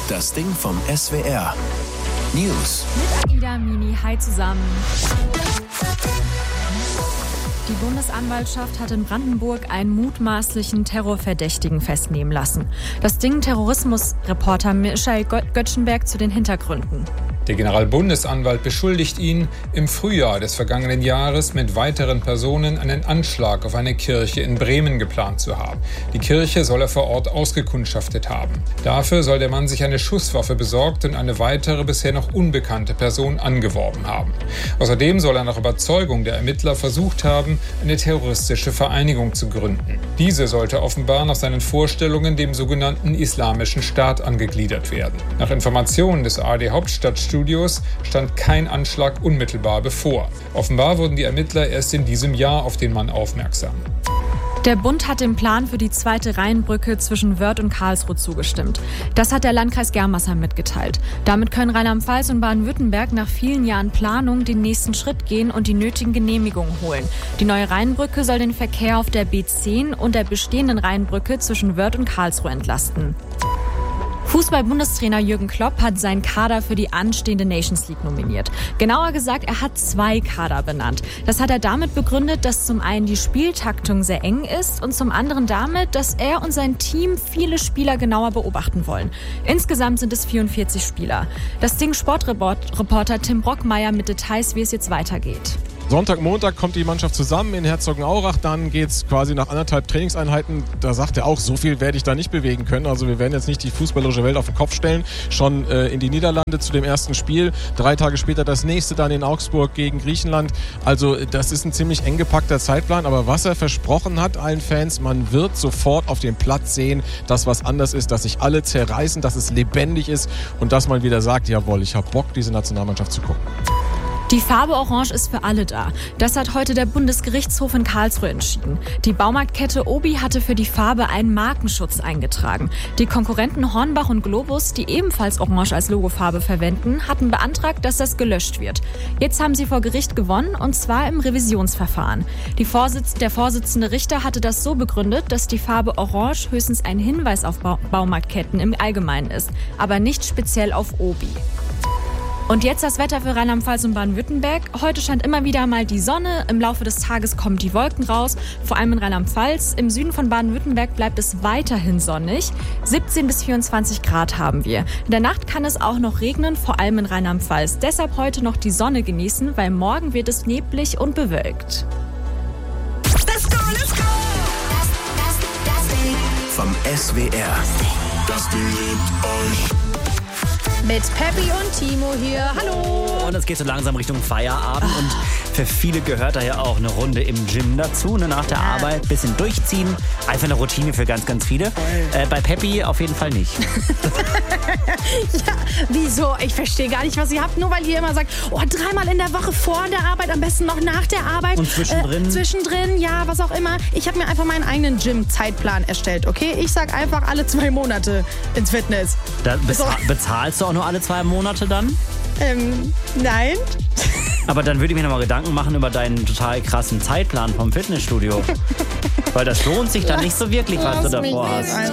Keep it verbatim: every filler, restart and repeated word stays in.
Das Ding vom S W R. News. Mit Aida Mini. Hi zusammen. Die Bundesanwaltschaft hat in Brandenburg einen mutmaßlichen Terrorverdächtigen festnehmen lassen. Das Ding Terrorismusreporter Michael Göttschenberg zu den Hintergründen. Der Generalbundesanwalt beschuldigt ihn, im Frühjahr des vergangenen Jahres mit weiteren Personen einen Anschlag auf eine Kirche in Bremen geplant zu haben. Die Kirche soll er vor Ort ausgekundschaftet haben. Dafür soll der Mann sich eine Schusswaffe besorgt und eine weitere, bisher noch unbekannte Person angeworben haben. Außerdem soll er nach Überzeugung der Ermittler versucht haben, eine terroristische Vereinigung zu gründen. Diese sollte offenbar nach seinen Vorstellungen dem sogenannten Islamischen Staat angegliedert werden. Nach Informationen des A R D-Hauptstadtstudios stand kein Anschlag unmittelbar bevor. Offenbar wurden die Ermittler erst in diesem Jahr auf den Mann aufmerksam. Der Bund hat dem Plan für die zweite Rheinbrücke zwischen Wörth und Karlsruhe zugestimmt. Das hat der Landkreis Germersheim mitgeteilt. Damit können Rheinland-Pfalz und Baden-Württemberg nach vielen Jahren Planung den nächsten Schritt gehen und die nötigen Genehmigungen holen. Die neue Rheinbrücke soll den Verkehr auf der B zehn und der bestehenden Rheinbrücke zwischen Wörth und Karlsruhe entlasten. Fußball-Bundestrainer Jürgen Klopp hat seinen Kader für die anstehende Nations League nominiert. Genauer gesagt, er hat zwei Kader benannt. Das hat er damit begründet, dass zum einen die Spieltaktung sehr eng ist und zum anderen damit, dass er und sein Team viele Spieler genauer beobachten wollen. Insgesamt sind es vierundvierzig Spieler. Das Ding Sportreporter Tim Brockmeier mit Details, wie es jetzt weitergeht. Sonntag, Montag kommt die Mannschaft zusammen in Herzogenaurach, dann geht es quasi nach anderthalb Trainingseinheiten, da sagt er auch, so viel werde ich da nicht bewegen können, also wir werden jetzt nicht die fußballerische Welt auf den Kopf stellen, schon äh, in die Niederlande zu dem ersten Spiel, drei Tage später das nächste dann in Augsburg gegen Griechenland, also das ist ein ziemlich eng gepackter Zeitplan, aber was er versprochen hat allen Fans, man wird sofort auf dem Platz sehen, dass was anders ist, dass sich alle zerreißen, dass es lebendig ist und dass man wieder sagt, jawohl, ich habe Bock, diese Nationalmannschaft zu gucken. Die Farbe Orange ist für alle da. Das hat heute der Bundesgerichtshof in Karlsruhe entschieden. Die Baumarktkette Obi hatte für die Farbe einen Markenschutz eingetragen. Die Konkurrenten Hornbach und Globus, die ebenfalls Orange als Logofarbe verwenden, hatten beantragt, dass das gelöscht wird. Jetzt haben sie vor Gericht gewonnen, und zwar im Revisionsverfahren. Die Vorsitz- der Vorsitzende Richter hatte das so begründet, dass die Farbe Orange höchstens ein Hinweis auf Ba- Baumarktketten im Allgemeinen ist, aber nicht speziell auf Obi. Und jetzt das Wetter für Rheinland-Pfalz und Baden-Württemberg. Heute scheint immer wieder mal die Sonne. Im Laufe des Tages kommen die Wolken raus, vor allem in Rheinland-Pfalz. Im Süden von Baden-Württemberg bleibt es weiterhin sonnig. siebzehn bis vierundzwanzig Grad haben wir. In der Nacht kann es auch noch regnen, vor allem in Rheinland-Pfalz. Deshalb heute noch die Sonne genießen, weil morgen wird es neblig und bewölkt. Let's go, let's go! Das, das, das Ding vom S W R. Das Ding liebt euch. Mit Peppi und Timo hier. Hallo! Und es geht so langsam Richtung Feierabend und für viele gehört da ja auch eine Runde im Gym dazu, ne, nach der ja. Arbeit, bisschen durchziehen, einfach eine Routine für ganz, ganz viele. Äh, bei Peppi auf jeden Fall nicht. Ja, wieso? Ich verstehe gar nicht, was ihr habt, nur weil ihr immer sagt, oh, dreimal in der Woche vor der Arbeit, am besten noch nach der Arbeit. Und zwischendrin? Äh, zwischendrin, ja, was auch immer. Ich habe mir einfach meinen eigenen Gym-Zeitplan erstellt, okay? Ich sag einfach alle zwei Monate ins Fitness. Da bezahl- so. Bezahlst du auch nur alle zwei Monate dann? Ähm, nein. Aber dann würde ich mir nochmal Gedanken machen über deinen total krassen Zeitplan vom Fitnessstudio. Weil das lohnt sich dann nicht so wirklich, was Lass du davor mich hast. nicht